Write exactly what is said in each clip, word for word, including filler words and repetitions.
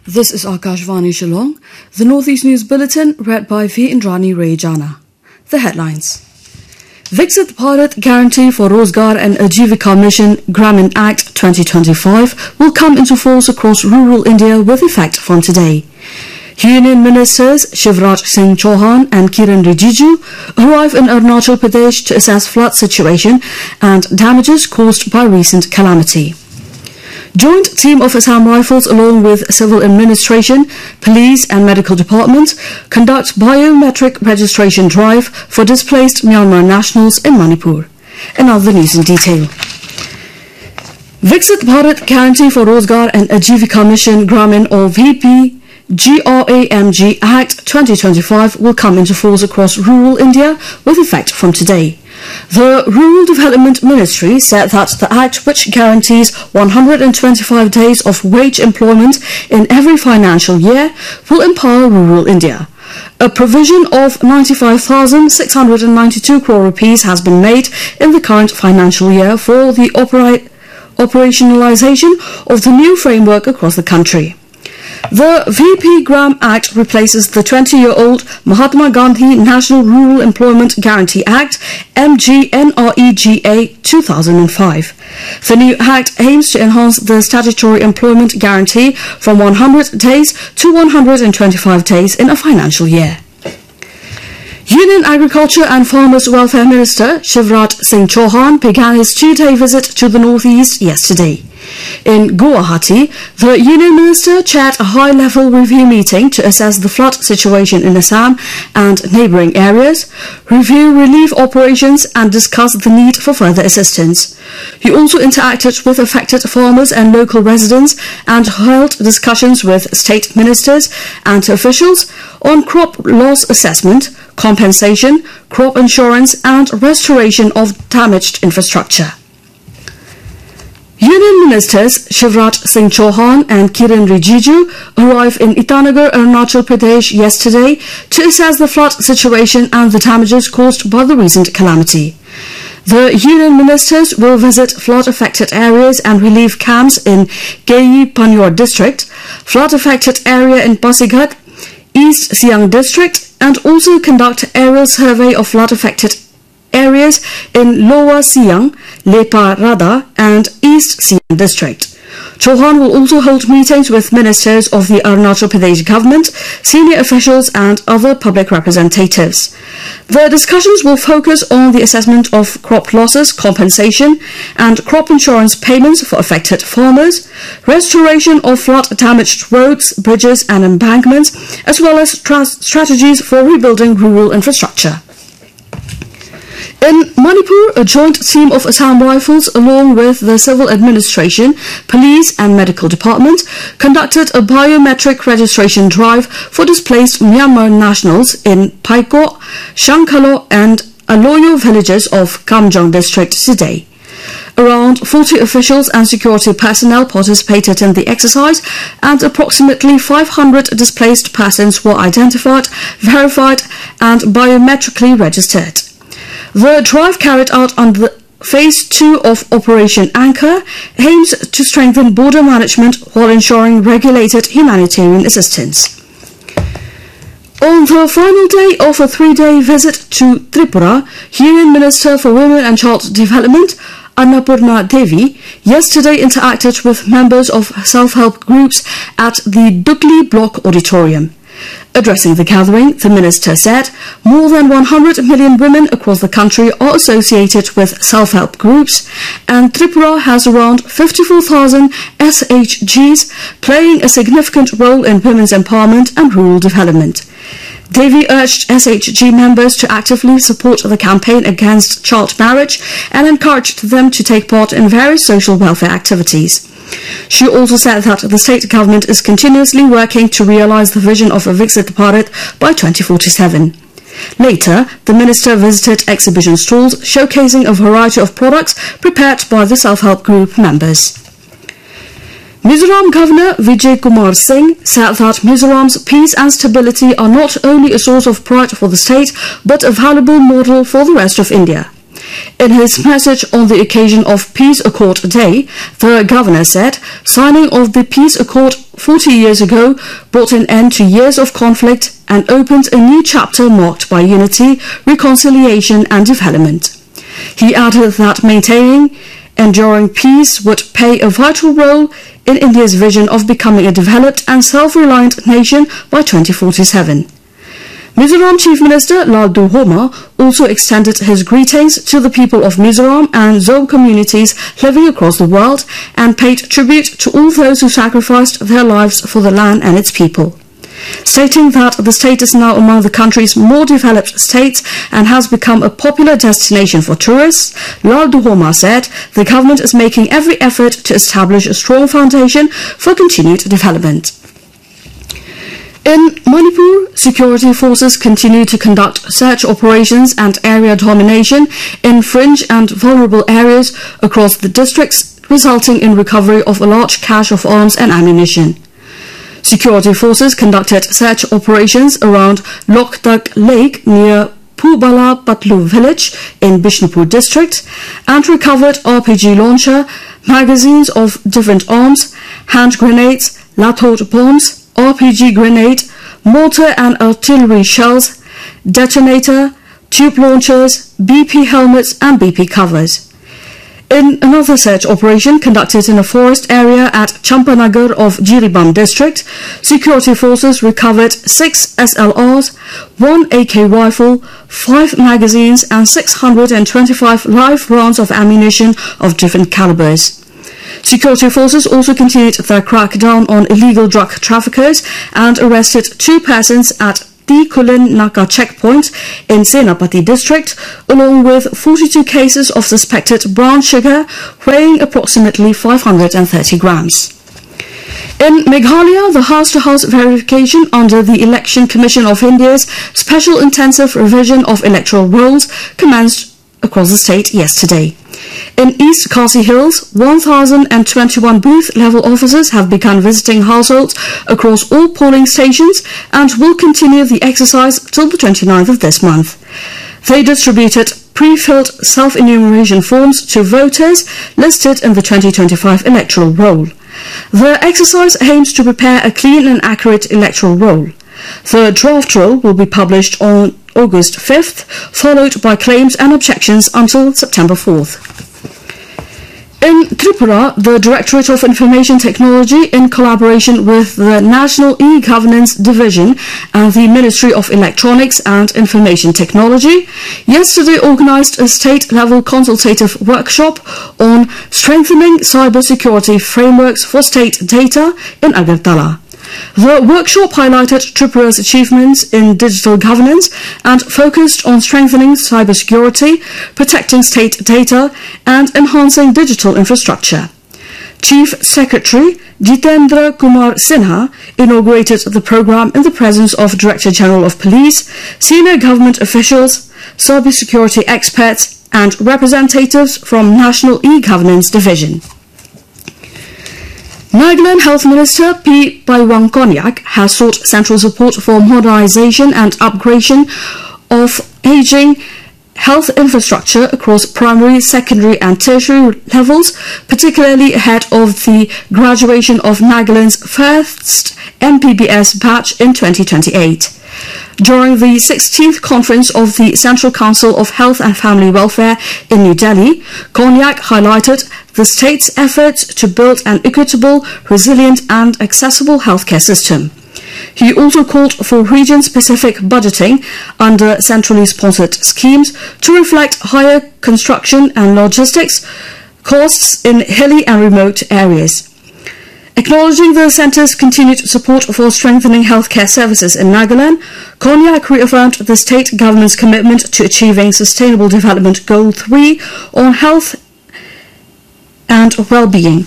This is Akashvani Shillong, the Northeast News Bulletin read by V. Indrani Rayjana. The headlines. Viksit Bharat Guarantee for Rozgar and Ajivika Mission Gramin Act twenty twenty-five will come into force across rural India with effect from today. Union Ministers Shivraj Singh Chauhan and Kiran Rijiju arrive in Arunachal Pradesh to assess flood situation and damages caused by recent calamity. Joint team of Assam Rifles along with Civil Administration, Police and Medical Department conduct biometric registration drive for displaced Myanmar nationals in Manipur. And now the news in detail. Viksit Bharat Guarantee for Rozgar and Ajivika Mission Gramin or V P G R A M G Act twenty twenty-five will come into force across rural India with effect from today. The Rural Development Ministry said that the Act, which guarantees one hundred twenty-five days of wage employment in every financial year, will empower rural India. A provision of ninety-five thousand six hundred ninety-two crore rupees has been made in the current financial year for the opera operationalization of the new framework across the country. The V P Gram Act replaces the twenty-year-old Mahatma Gandhi National Rural Employment Guarantee Act M G N R E G A two thousand five. The new act aims to enhance the statutory employment guarantee from one hundred days to one hundred twenty-five days in a financial year. Union Agriculture and Farmers Welfare Minister Shivraj Singh Chauhan began his two-day visit to the Northeast yesterday. In Guwahati, the Union Minister chaired a high-level review meeting to assess the flood situation in Assam and neighbouring areas, review relief operations and discuss the need for further assistance. He also interacted with affected farmers and local residents and held discussions with state ministers and officials on crop loss assessment, compensation, crop insurance and restoration of damaged infrastructure. Union Ministers Shivraj Singh Chauhan and Kiran Rijiju arrived in Itanagar, Arunachal Pradesh yesterday to assess the flood situation and the damages caused by the recent calamity. The Union Ministers will visit flood-affected areas and relief camps in Geyi Panyor District, flood-affected area in Pasighat, East Siang District, and also conduct aerial survey of flood-affected areas in Lower Siang, Lepa Rada and East Siang District. Chauhan will also hold meetings with ministers of the Arunachal Pradesh government, senior officials and other public representatives. The discussions will focus on the assessment of crop losses, compensation and crop insurance payments for affected farmers, restoration of flood-damaged roads, bridges and embankments, as well as strategies for rebuilding rural infrastructure. In Manipur, a joint team of Assam Rifles along with the Civil Administration, Police and Medical Department conducted a biometric registration drive for displaced Myanmar nationals in Paiko, Shankalo and Aloyo villages of Kamjong district today. Around forty officials and security personnel participated in the exercise and approximately five hundred displaced persons were identified, verified and biometrically registered. The drive carried out under Phase two of Operation Anchor aims to strengthen border management while ensuring regulated humanitarian assistance. On the final day of a three-day visit to Tripura, Union Minister for Women and Child Development Annapurna Devi yesterday interacted with members of self-help groups at the Dukli Block Auditorium. Addressing the gathering, the minister said more than one hundred million women across the country are associated with self-help groups and Tripura has around fifty-four thousand S H Gs playing a significant role in women's empowerment and rural development. Devi urged S H G members to actively support the campaign against child marriage and encouraged them to take part in various social welfare activities. She also said that the state government is continuously working to realise the vision of a Viksit Bharat by twenty forty-seven. Later, the minister visited exhibition stalls showcasing a variety of products prepared by the self-help group members. Mizoram Governor Vijay Kumar Singh said that Mizoram's peace and stability are not only a source of pride for the state but a valuable model for the rest of India. In his message on the occasion of Peace Accord Day, the governor said signing of the Peace Accord forty years ago brought an end to years of conflict and opened a new chapter marked by unity, reconciliation and development. He added that maintaining enduring peace would play a vital role in India's vision of becoming a developed and self-reliant nation by twenty forty-seven. Mizoram Chief Minister Lal Duhoma also extended his greetings to the people of Mizoram and Zoe communities living across the world and paid tribute to all those who sacrificed their lives for the land and its people. Stating that the state is now among the country's more developed states and has become a popular destination for tourists, Lal Duhoma said the government is making every effort to establish a strong foundation for continued development. In Manipur, security forces continue to conduct search operations and area domination in fringe and vulnerable areas across the districts, resulting in recovery of a large cache of arms and ammunition. Security forces conducted search operations around Loktak Lake near Pubala Patlu village in Bishnupur district and recovered R P G launcher, magazines of different arms, hand grenades, lathot bombs, R P G grenade, mortar and artillery shells, detonator, tube launchers, B P helmets and B P covers. In another search operation conducted in a forest area at Champanagar of Jiribam district, security forces recovered six S L Rs, one A K rifle, five magazines and six hundred twenty-five live rounds of ammunition of different calibers. Security forces also continued their crackdown on illegal drug traffickers and arrested two persons at Tikulin Naka checkpoint in Senapati district, along with forty-two cases of suspected brown sugar weighing approximately five hundred thirty grams. In Meghalaya, the house-to-house verification under the Election Commission of India's Special Intensive Revision of Electoral Rolls commenced across the state yesterday. In East Khasi Hills, one thousand twenty-one booth-level officers have begun visiting households across all polling stations and will continue the exercise till the twenty-ninth of this month. They distributed pre-filled self-enumeration forms to voters listed in the twenty twenty-five electoral roll. The exercise aims to prepare a clean and accurate electoral roll. The draft roll will be published on August fifth, followed by claims and objections until September fourth. In Tripura, the Directorate of Information Technology, in collaboration with the National E-Governance Division and the Ministry of Electronics and Information Technology, yesterday organized a state-level consultative workshop on strengthening cybersecurity frameworks for state data in Agartala. The workshop highlighted Tripura's achievements in digital governance and focused on strengthening cybersecurity, protecting state data, and enhancing digital infrastructure. Chief Secretary Jitendra Kumar Sinha inaugurated the program in the presence of Director General of Police, senior government officials, cybersecurity experts, and representatives from National E-Governance Division. Nagaland Health Minister P. Paiwang Konyak has sought central support for modernization and upgradation of aging health infrastructure across primary, secondary and tertiary levels, particularly ahead of the graduation of Nagaland's first M P B S batch in twenty twenty-eight. During the sixteenth conference of the Central Council of Health and Family Welfare in New Delhi, Konyak highlighted the state's efforts to build an equitable, resilient and accessible healthcare system. He also called for region-specific budgeting under centrally sponsored schemes to reflect higher construction and logistics costs in hilly and remote areas. Acknowledging the centre's continued support for strengthening healthcare services in Nagaland, Konyak reaffirmed the state government's commitment to achieving Sustainable Development Goal three on health and well-being.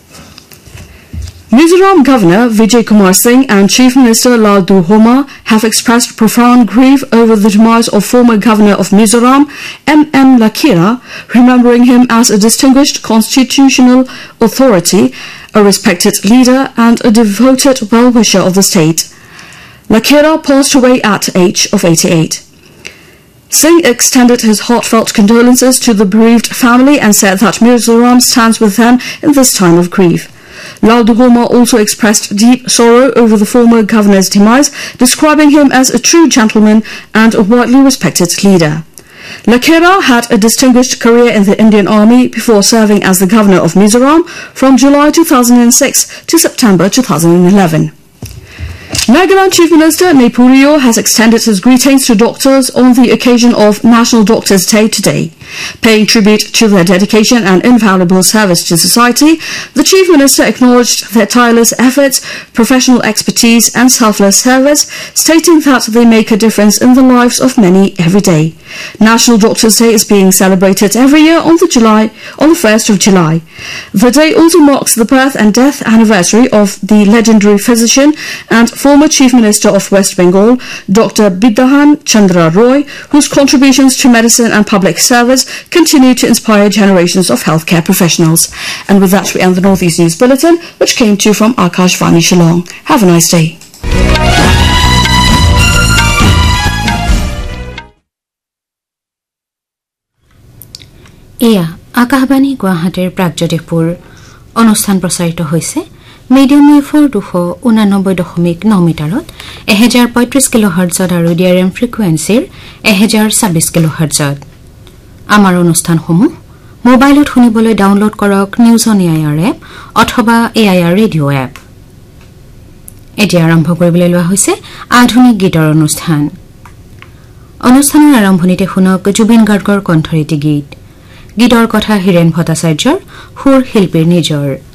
Mizoram Governor Vijay Kumar Singh and Chief Minister Lal Duhoma have expressed profound grief over the demise of former Governor of Mizoram, M M Lakira, remembering him as a distinguished constitutional authority, a respected leader and a devoted well-wisher of the state. Lakira passed away at the age of eighty-eight. Singh extended his heartfelt condolences to the bereaved family and said that Mizoram stands with them in this time of grief. Lal Duhoma also expressed deep sorrow over the former governor's demise, describing him as a true gentleman and a widely respected leader. Lakhera had a distinguished career in the Indian Army before serving as the governor of Mizoram from July two thousand six to September two thousand eleven. Nagaland Chief Minister Neipuriyo has extended his greetings to doctors on the occasion of National Doctors' Day today. Paying tribute to their dedication and invaluable service to society, the Chief Minister acknowledged their tireless efforts, professional expertise and selfless service, stating that they make a difference in the lives of many every day. National Doctors' Day is being celebrated every year on the July on the first of July. The day also marks the birth and death anniversary of the legendary physician and former Chief Minister of West Bengal, Doctor Bidyahan Chandra Roy, whose contributions to medicine and public service continue to inspire generations of healthcare professionals. And with that, we end the Northeast News Bulletin, which came to you from Akashvani Shillong. Have a nice day. এয়া আকাশবাণী গুৱাহাটীৰ প্ৰাগজ্যোতিষপুৰ অনুষ্ঠান প্ৰচাৰিত হৈছে medium ৱেভৰ দুশ ঊনানব্বৈ দশমিক ন মিটাৰত এক হাজাৰ পঁয়ত্ৰিশ কিলোহাৰ্টজত আৰু ডিআৰএম ফ্ৰিকুৱেন্সিৰ এক হাজাৰ ছাব্বিশ কিলোহাৰ্টজত। আমাৰ অনুষ্ঠানসমূহ মোবাইলত শুনিবলৈ ডাউনলোড কৰক নিউজ অন এআইআৰ এপ অথবা এআইআৰ ৰেডিঅ' এপ। এতিয়া আৰম্ভ কৰিবলৈ লোৱা হৈছে আধুনিক গীতৰ অনুষ্ঠান। অনুষ্ঠানৰ আৰম্ভণিতে শুনক জুবিন গাৰ্গৰ কণ্ঠৰীতি গীত। গীতৰ কথা হীৰেণ ভট্টাচাৰ্যৰ সুৰ শিল্পীৰ নিজৰ।